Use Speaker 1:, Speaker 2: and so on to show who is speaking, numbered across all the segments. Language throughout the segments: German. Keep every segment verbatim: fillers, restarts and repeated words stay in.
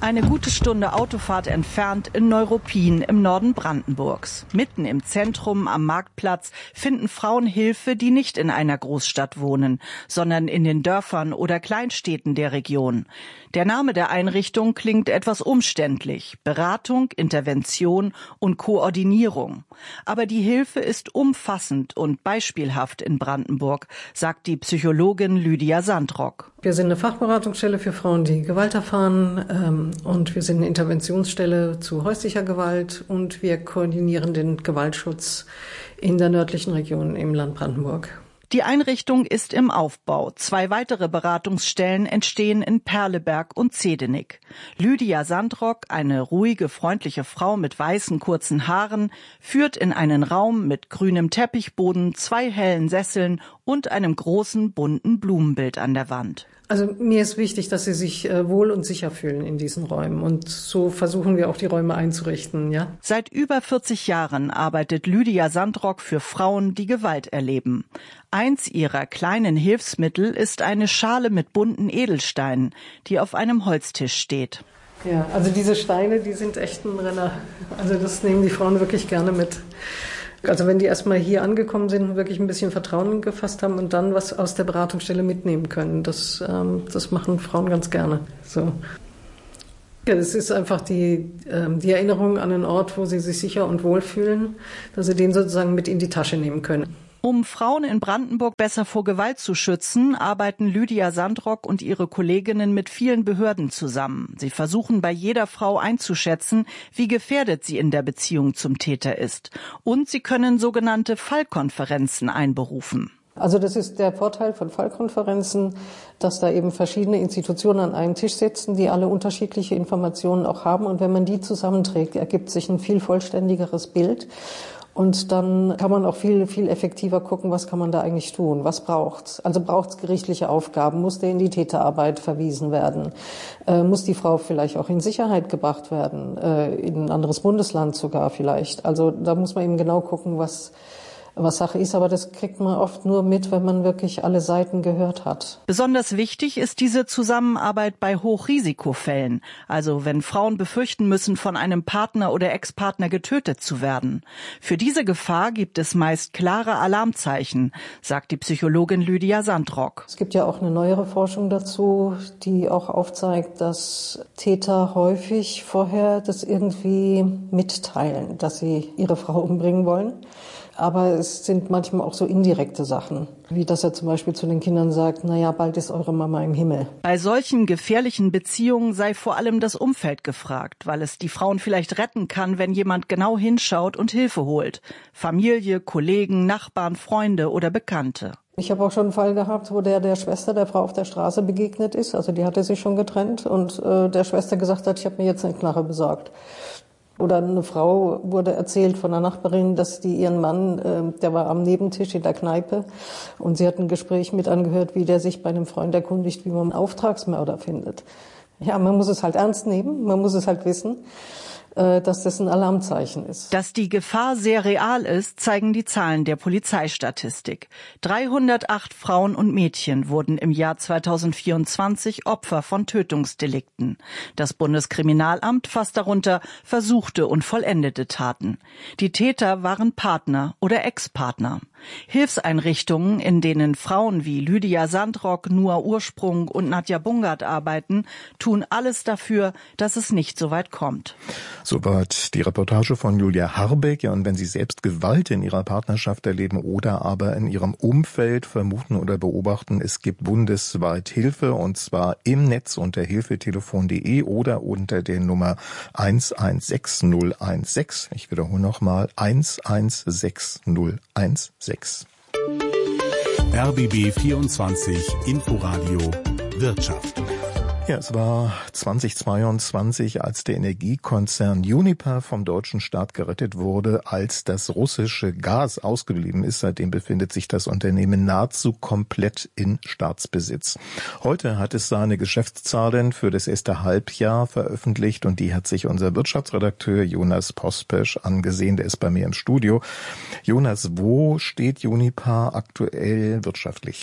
Speaker 1: Eine gute Stunde Autofahrt entfernt in Neuruppin im Norden Brandenburgs. Mitten im Zentrum am Marktplatz finden Frauen Hilfe, die nicht in einer Großstadt wohnen, sondern in den Dörfern oder Kleinstädten der Region. Der Name der Einrichtung klingt etwas umständlich. Beratung, Intervention und Koordinierung. Aber die Hilfe ist umfassend und beispielhaft in Brandenburg, sagt die Psychologin Lydia Sandrock.
Speaker 2: Wir sind eine Fachberatungsstelle für Frauen, die Gewalt erfahren, ähm, und wir sind eine Interventionsstelle zu häuslicher Gewalt und wir koordinieren den Gewaltschutz in der nördlichen Region im Land Brandenburg.
Speaker 1: Die Einrichtung ist im Aufbau. Zwei weitere Beratungsstellen entstehen in Perleberg und Zedenik. Lydia Sandrock, eine ruhige, freundliche Frau mit weißen, kurzen Haaren, führt in einen Raum mit grünem Teppichboden, zwei hellen Sesseln und einem großen, bunten Blumenbild an der Wand.
Speaker 2: Also mir ist wichtig, dass sie sich äh, wohl und sicher fühlen in diesen Räumen. Und so versuchen wir auch die Räume einzurichten, ja.
Speaker 1: Seit über vierzig Jahren arbeitet Lydia Sandrock für Frauen, die Gewalt erleben. Eins ihrer kleinen Hilfsmittel ist eine Schale mit bunten Edelsteinen, die auf einem Holztisch steht.
Speaker 2: Ja, also diese Steine, die sind echt ein Renner. Also das nehmen die Frauen wirklich gerne mit. Also wenn die erstmal hier angekommen sind und wirklich ein bisschen Vertrauen gefasst haben und dann was aus der Beratungsstelle mitnehmen können, das, ähm, das machen Frauen ganz gerne. So. Ja, das ist einfach die, ähm, die Erinnerung an einen Ort, wo sie sich sicher und wohl fühlen, dass sie den sozusagen mit in die Tasche nehmen können.
Speaker 1: Um Frauen in Brandenburg besser vor Gewalt zu schützen, arbeiten Lydia Sandrock und ihre Kolleginnen mit vielen Behörden zusammen. Sie versuchen bei jeder Frau einzuschätzen, wie gefährdet sie in der Beziehung zum Täter ist. Und sie können sogenannte Fallkonferenzen einberufen.
Speaker 2: Also das ist der Vorteil von Fallkonferenzen, dass da eben verschiedene Institutionen an einem Tisch sitzen, die alle unterschiedliche Informationen auch haben. Und wenn man die zusammenträgt, ergibt sich ein viel vollständigeres Bild. Und dann kann man auch viel, viel effektiver gucken, was kann man da eigentlich tun, was braucht's. Also braucht's gerichtliche Aufgaben, muss der in die Täterarbeit verwiesen werden, äh, muss die Frau vielleicht auch in Sicherheit gebracht werden, äh, in ein anderes Bundesland sogar vielleicht. Also da muss man eben genau gucken, was was Sache ist, aber das kriegt man oft nur mit, wenn man wirklich alle Seiten gehört hat.
Speaker 1: Besonders wichtig ist diese Zusammenarbeit bei Hochrisikofällen, also wenn Frauen befürchten müssen, von einem Partner oder Ex-Partner getötet zu werden. Für diese Gefahr gibt es meist klare Alarmzeichen, sagt die Psychologin Lydia Sandrock.
Speaker 2: Es gibt ja auch eine neuere Forschung dazu, die auch aufzeigt, dass Täter häufig vorher das irgendwie mitteilen, dass sie ihre Frau umbringen wollen. Aber es sind manchmal auch so indirekte Sachen, wie dass er zum Beispiel zu den Kindern sagt, na ja, bald ist eure Mama im Himmel.
Speaker 1: Bei solchen gefährlichen Beziehungen sei vor allem das Umfeld gefragt, weil es die Frauen vielleicht retten kann, wenn jemand genau hinschaut und Hilfe holt. Familie, Kollegen, Nachbarn, Freunde oder Bekannte.
Speaker 2: Ich habe auch schon einen Fall gehabt, wo der der Schwester der Frau auf der Straße begegnet ist. Also die hatte sich schon getrennt und äh, der Schwester gesagt hat, ich habe mir jetzt eine Knarre besorgt. Oder eine Frau wurde erzählt von einer Nachbarin, dass die ihren Mann, äh, der war am Nebentisch in der Kneipe und sie hat ein Gespräch mit angehört, wie der sich bei einem Freund erkundigt, wie man einen Auftragsmörder findet. Ja, man muss es halt ernst nehmen, man muss es halt wissen, äh, dass das ein Alarmzeichen ist.
Speaker 1: Dass die Gefahr sehr real ist, zeigen die Zahlen der Polizeistatistik. dreihundertacht Frauen und Mädchen wurden im Jahr zweitausendvierundzwanzig Opfer von Tötungsdelikten. Das Bundeskriminalamt fasst darunter versuchte und vollendete Taten. Die Täter waren Partner oder Ex-Partner. Hilfseinrichtungen, in denen Frauen wie Lydia Sandrock, Nua Ursprung und Nadja Bungert arbeiten, tun alles dafür, dass es nicht so weit kommt.
Speaker 3: Soweit die Reportage von Julia Harbeck. Ja, und wenn Sie selbst Gewalt in Ihrer Partnerschaft erleben oder aber in Ihrem Umfeld vermuten oder beobachten, es gibt bundesweit Hilfe, und zwar im Netz unter hilfetelefon punkt de oder unter der Nummer eins eins sechs null eins sechs. Ich wiederhole nochmal eins eins sechs null eins sechs.
Speaker 4: R B B vierundzwanzig Inforadio Wirtschaft.
Speaker 3: Ja, es war zweitausendzweiundzwanzig, als der Energiekonzern Uniper vom deutschen Staat gerettet wurde, als das russische Gas ausgeblieben ist. Seitdem befindet sich das Unternehmen nahezu komplett in Staatsbesitz. Heute hat es seine Geschäftszahlen für das erste Halbjahr veröffentlicht und die hat sich unser Wirtschaftsredakteur Jonas Pospesch angesehen. Der ist bei mir im Studio. Jonas, wo steht Uniper aktuell wirtschaftlich?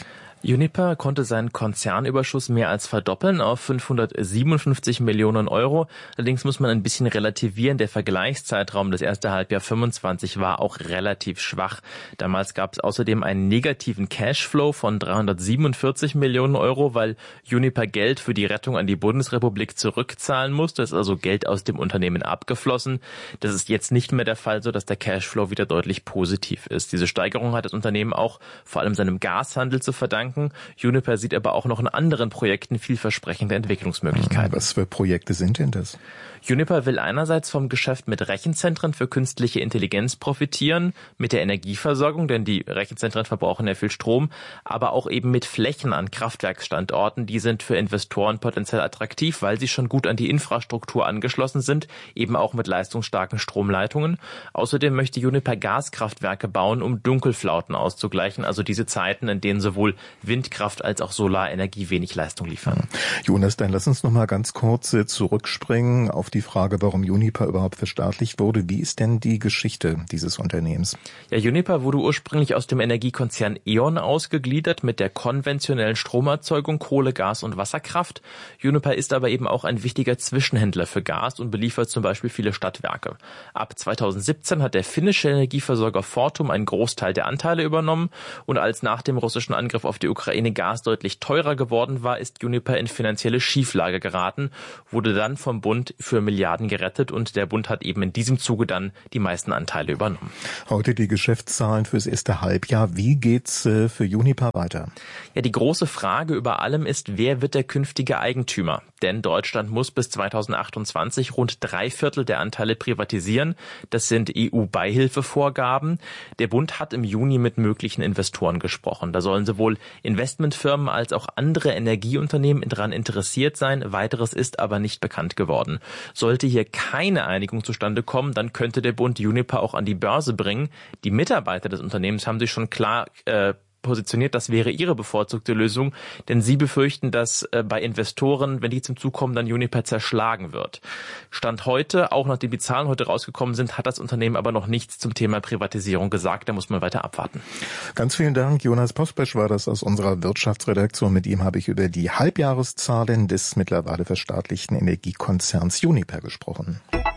Speaker 5: Uniper konnte seinen Konzernüberschuss mehr als verdoppeln auf fünfhundertsiebenundfünfzig Millionen Euro. Allerdings muss man ein bisschen relativieren. Der Vergleichszeitraum des ersten Halbjahr fünfundzwanzig war auch relativ schwach. Damals gab es außerdem einen negativen Cashflow von dreihundertsiebenundvierzig Millionen Euro, weil Uniper Geld für die Rettung an die Bundesrepublik zurückzahlen musste. Es ist also Geld aus dem Unternehmen abgeflossen. Das ist jetzt nicht mehr der Fall, so dass der Cashflow wieder deutlich positiv ist. Diese Steigerung hat das Unternehmen auch vor allem seinem Gashandel zu verdanken. Uniper sieht aber auch noch in anderen Projekten vielversprechende Entwicklungsmöglichkeiten.
Speaker 3: Was für Projekte sind denn das?
Speaker 5: Uniper will einerseits vom Geschäft mit Rechenzentren für künstliche Intelligenz profitieren, mit der Energieversorgung, denn die Rechenzentren verbrauchen ja viel Strom, aber auch eben mit Flächen an Kraftwerksstandorten. Die sind für Investoren potenziell attraktiv, weil sie schon gut an die Infrastruktur angeschlossen sind, eben auch mit leistungsstarken Stromleitungen. Außerdem möchte Uniper Gaskraftwerke bauen, um Dunkelflauten auszugleichen, also diese Zeiten, in denen sowohl Windkraft als auch Solarenergie wenig Leistung liefern.
Speaker 3: Jonas, dann lass uns noch mal ganz kurz zurückspringen auf die Frage, warum Uniper überhaupt verstaatlicht wurde. Wie ist denn die Geschichte dieses Unternehmens?
Speaker 5: Ja, Uniper wurde ursprünglich aus dem Energiekonzern E.ON ausgegliedert mit der konventionellen Stromerzeugung, Kohle, Gas und Wasserkraft. Uniper ist aber eben auch ein wichtiger Zwischenhändler für Gas und beliefert zum Beispiel viele Stadtwerke. Ab zweitausendsiebzehn hat der finnische Energieversorger Fortum einen Großteil der Anteile übernommen und als nach dem russischen Angriff auf die Ukraine Gas deutlich teurer geworden war, ist Uniper in finanzielle Schieflage geraten, wurde dann vom Bund für Milliarden gerettet und der Bund hat eben in diesem Zuge dann die meisten Anteile übernommen.
Speaker 3: Heute die Geschäftszahlen fürs erste Halbjahr. Wie geht's äh, für Uniper weiter?
Speaker 5: Ja, die große Frage über allem ist, wer wird der künftige Eigentümer? Denn Deutschland muss bis zweitausendachtundzwanzig rund drei Viertel der Anteile privatisieren. Das sind E U-Beihilfevorgaben. Der Bund hat im Juni mit möglichen Investoren gesprochen. Da sollen sowohl Investmentfirmen als auch andere Energieunternehmen daran interessiert sein. Weiteres ist aber nicht bekannt geworden. Sollte hier keine Einigung zustande kommen, dann könnte der Bund Uniper auch an die Börse bringen. Die Mitarbeiter des Unternehmens haben sich schon klar äh, positioniert, das wäre ihre bevorzugte Lösung, denn sie befürchten, dass äh, bei Investoren, wenn die zum Zug kommen, dann Uniper zerschlagen wird. Stand heute, auch nachdem die Zahlen heute rausgekommen sind, hat das Unternehmen aber noch nichts zum Thema Privatisierung gesagt, da muss man weiter abwarten.
Speaker 3: Ganz vielen Dank, Jonas Pospesch war das aus unserer Wirtschaftsredaktion. Mit ihm habe ich über die Halbjahreszahlen des mittlerweile verstaatlichten Energiekonzerns Uniper gesprochen.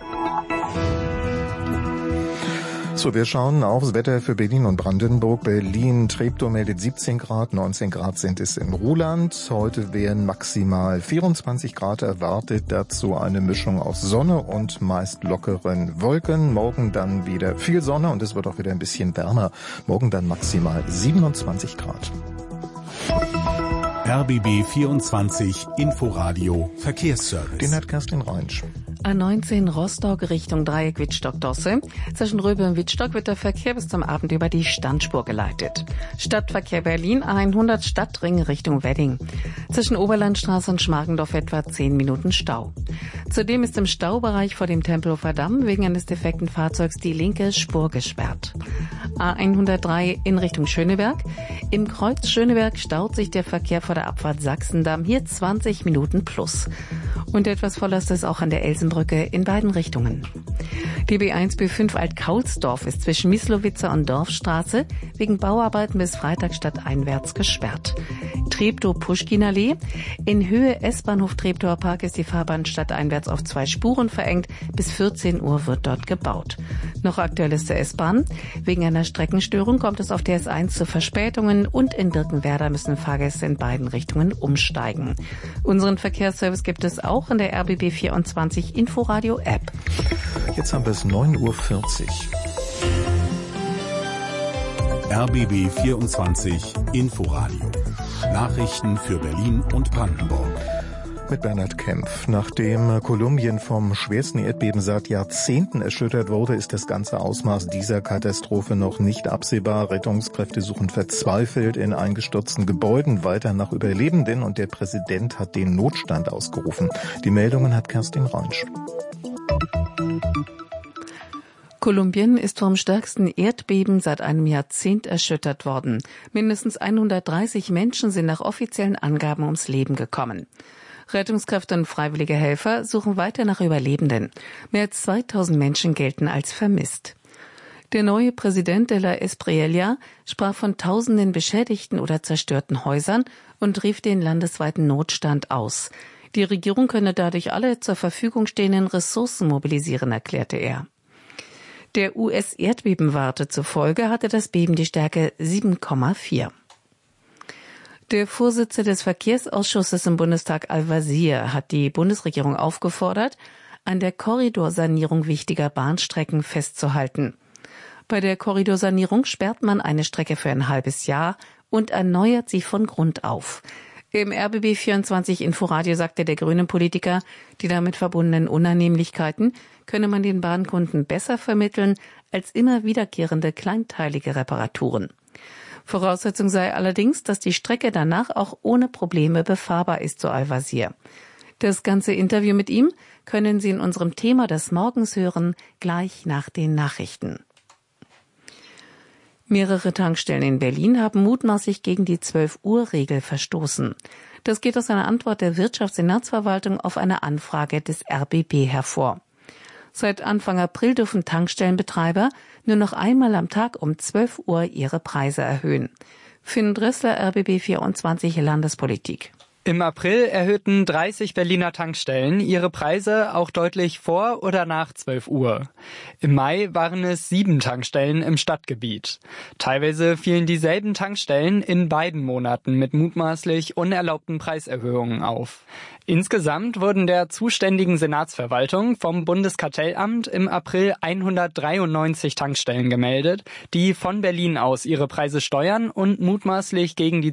Speaker 3: So, wir schauen aufs Wetter für Berlin und Brandenburg. Berlin, Treptow meldet siebzehn Grad, neunzehn Grad sind es in Ruhland. Heute werden maximal vierundzwanzig Grad erwartet, dazu eine Mischung aus Sonne und meist lockeren Wolken. Morgen dann wieder viel Sonne und es wird auch wieder ein bisschen wärmer. Morgen dann maximal siebenundzwanzig Grad.
Speaker 4: R B B vierundzwanzig Inforadio Verkehrsservice.
Speaker 3: Den hat Kerstin Reinsch.
Speaker 6: A neunzehn Rostock Richtung Dreieck Wittstock-Dosse. Zwischen Röbe und Wittstock wird der Verkehr bis zum Abend über die Standspur geleitet. Stadtverkehr Berlin A hundert Stadtring Richtung Wedding. Zwischen Oberlandstraße und Schmargendorf etwa zehn Minuten Stau. Zudem ist im Staubereich vor dem Tempelhofer Damm wegen eines defekten Fahrzeugs die linke Spur gesperrt. A hundertdrei in Richtung Schöneberg. Im Kreuz Schöneberg staut sich der Verkehr vor der Abfahrt Sachsendamm. Hier zwanzig Minuten plus. Und etwas voller ist es auch an der Elsenbrücke in beiden Richtungen. Die B eins B fünf Alt-Kaulsdorf ist zwischen Mislowitzer und Dorfstraße wegen Bauarbeiten bis Freitag stadteinwärts gesperrt. Treptow-Puschkinallee. In Höhe S-Bahnhof Treptower Park ist die Fahrbahn stadteinwärts auf zwei Spuren verengt. Bis vierzehn Uhr wird dort gebaut. Noch aktuell ist der S-Bahn. Wegen einer Streckenstörung kommt es auf der S eins zu Verspätungen und in Birkenwerder müssen Fahrgäste in beiden Richtungen umsteigen. Unseren Verkehrsservice gibt es auch in der R B B vierundzwanzig Inforadio App.
Speaker 3: Jetzt haben wir es neun Uhr vierzig.
Speaker 4: R B B vierundzwanzig Inforadio. Nachrichten für Berlin und Brandenburg.
Speaker 3: Mit Bernhard Kempf. Nachdem Kolumbien vom schwersten Erdbeben seit Jahrzehnten erschüttert wurde, ist das ganze Ausmaß dieser Katastrophe noch nicht absehbar. Rettungskräfte suchen verzweifelt in eingestürzten Gebäuden weiter nach Überlebenden und der Präsident hat den Notstand ausgerufen. Die Meldungen hat Kerstin Reinsch.
Speaker 6: Kolumbien ist vom stärksten Erdbeben seit einem Jahrzehnt erschüttert worden. Mindestens hundertdreißig Menschen sind nach offiziellen Angaben ums Leben gekommen. Rettungskräfte und freiwillige Helfer suchen weiter nach Überlebenden. Mehr als zweitausend Menschen gelten als vermisst. Der neue Präsident de la Espriella sprach von tausenden beschädigten oder zerstörten Häusern und rief den landesweiten Notstand aus. Die Regierung könne dadurch alle zur Verfügung stehenden Ressourcen mobilisieren, erklärte er. Der U S-Erdbebenwarte zufolge hatte das Beben die Stärke sieben Komma vier. Der Vorsitzende des Verkehrsausschusses im Bundestag Al-Wazir hat die Bundesregierung aufgefordert, an der Korridorsanierung wichtiger Bahnstrecken festzuhalten. Bei der Korridorsanierung sperrt man eine Strecke für ein halbes Jahr und erneuert sie von Grund auf. Im R B B vierundzwanzig Inforadio sagte der grüne Politiker, die damit verbundenen Unannehmlichkeiten könne man den Bahnkunden besser vermitteln als immer wiederkehrende kleinteilige Reparaturen. Voraussetzung sei allerdings, dass die Strecke danach auch ohne Probleme befahrbar ist, so Al-Wazir. Das ganze Interview mit ihm können Sie in unserem Thema des Morgens hören, gleich nach den Nachrichten. Mehrere Tankstellen in Berlin haben mutmaßlich gegen die zwölf-Uhr-Regel verstoßen. Das geht aus einer Antwort der Wirtschaftssenatsverwaltung auf eine Anfrage des R B B hervor. Seit Anfang April dürfen Tankstellenbetreiber nur noch einmal am Tag um zwölf Uhr ihre Preise erhöhen. Finn Dressler, R B B vierundzwanzig Landespolitik.
Speaker 7: Im April erhöhten dreißig Berliner Tankstellen ihre Preise auch deutlich vor oder nach zwölf Uhr. Im Mai waren es sieben Tankstellen im Stadtgebiet. Teilweise fielen dieselben Tankstellen in beiden Monaten mit mutmaßlich unerlaubten Preiserhöhungen auf. Insgesamt wurden der zuständigen Senatsverwaltung vom Bundeskartellamt im April hundertdreiundneunzig Tankstellen gemeldet, die von Berlin aus ihre Preise steuern und mutmaßlich gegen die